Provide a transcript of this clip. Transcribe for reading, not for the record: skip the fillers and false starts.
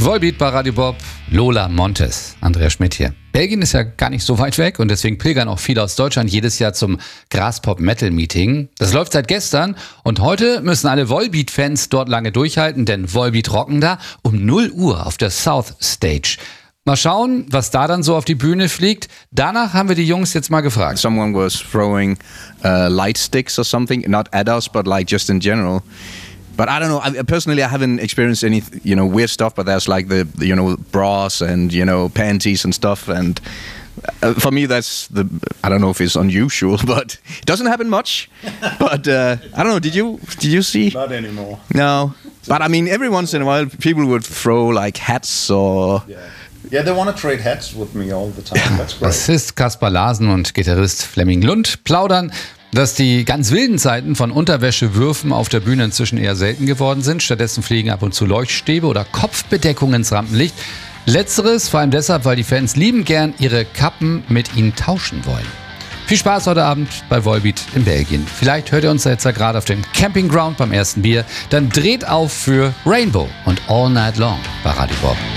Volbeat bei Radio Bob, Lola Montes, Andrea Schmidt hier. Belgien ist ja gar nicht so weit weg und deswegen pilgern auch viele aus Deutschland jedes Jahr zum Graspop-Metal-Meeting. Das läuft seit gestern und heute müssen alle Volbeat-Fans dort lange durchhalten, denn Volbeat rocken da um 0 Uhr auf der South Stage. Mal schauen, was da dann so auf die Bühne fliegt. Danach haben wir die Jungs jetzt mal gefragt. Someone was throwing light sticks or something, not at us, but like just in general. But I don't know. Personally, I haven't experienced any, weird stuff. But there's like the, bras and panties and stuff. And for me, that's I don't know if it's unusual, but it doesn't happen much. But I don't know. Did you see? Not anymore. No. But I mean, every once in a while, people would throw like hats or. Yeah, they want to trade hats with me all the time. That's great. Bassist Kaspar Larsen und Gitarrist Flemming Lund plaudern, dass die ganz wilden Zeiten von Unterwäschewürfen auf der Bühne inzwischen eher selten geworden sind. Stattdessen fliegen ab und zu Leuchtstäbe oder Kopfbedeckungen ins Rampenlicht. Letzteres vor allem deshalb, weil die Fans liebend gern ihre Kappen mit ihnen tauschen wollen. Viel Spaß heute Abend bei Volbeat in Belgien. Vielleicht hört ihr uns jetzt ja gerade auf dem Campingground beim ersten Bier. Dann dreht auf für Rainbow und All Night Long bei Radio Bob.